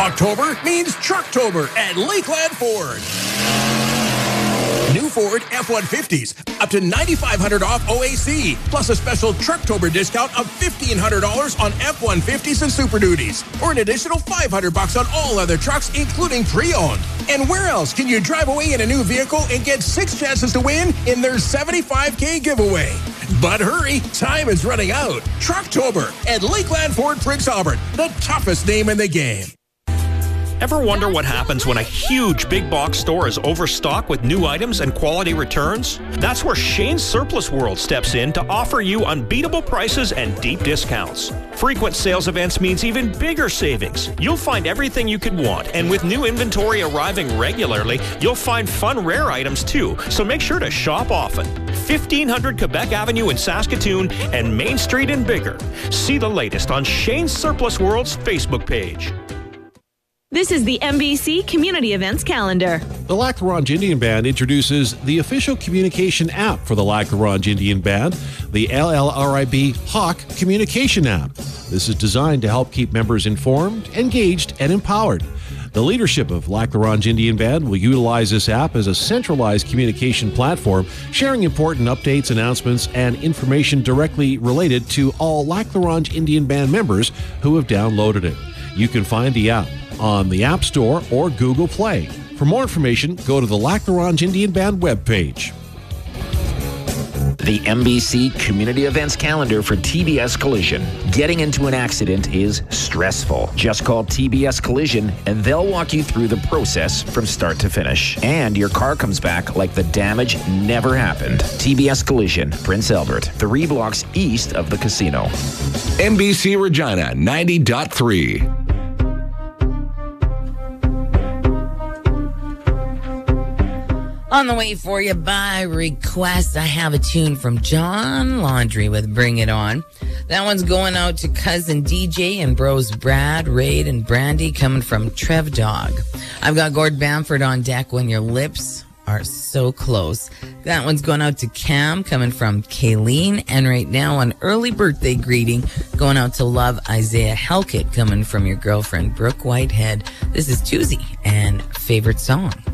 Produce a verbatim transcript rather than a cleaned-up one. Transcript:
October means Trucktober at Lakeland Ford. New Ford F one fifties, up to nine thousand five hundred dollars off O A C, plus a special Trucktober discount of fifteen hundred dollars on F one fifties and Super Duties, or an additional five hundred dollars on all other trucks, including pre-owned. And where else can you drive away in a new vehicle and get six chances to win in their seventy-five K giveaway? But hurry, time is running out. Trucktober at Lakeland Ford Prince Albert, the toughest name in the game. Ever wonder what happens when a huge big box store is overstocked with new items and quality returns? That's where Shane's Surplus World steps in to offer you unbeatable prices and deep discounts. Frequent sales events means even bigger savings. You'll find everything you could want, and with new inventory arriving regularly, you'll find fun rare items too, so make sure to shop often. fifteen hundred Quebec Avenue in Saskatoon and Main Street in Bigger. See the latest on Shane's Surplus World's Facebook page. This is the M B C Community Events Calendar. The Lac La Ronge Indian Band introduces the official communication app for the Lac La Ronge Indian Band, the L L R I B Hawk Communication App. This is designed to help keep members informed, engaged, and empowered. The leadership of Lac La Ronge Indian Band will utilize this app as a centralized communication platform, sharing important updates, announcements, and information directly related to all Lac La Ronge Indian Band members who have downloaded it. You can find the app on the App Store or Google Play. For more information, go to the Lac La Ronge Indian Band webpage. The M B C Community Events Calendar for T B S Collision. Getting into an accident is stressful. Just call T B S Collision and they'll walk you through the process from start to finish. And your car comes back like the damage never happened. T B S Collision, Prince Albert, three blocks east of the casino. M B C Regina ninety point three. On the way for you by request, I have a tune from John Laundrie with Bring It On. That one's going out to cousin D J and bros Brad, Raid, and Brandy coming from Trev Dog. I've got Gord Bamford on deck when your lips are so close. That one's going out to Cam coming from Kayleen. And right now, an early birthday greeting going out to love Isaiah Helkett coming from your girlfriend Brooke Whitehead. This is Tuesday and favorite song.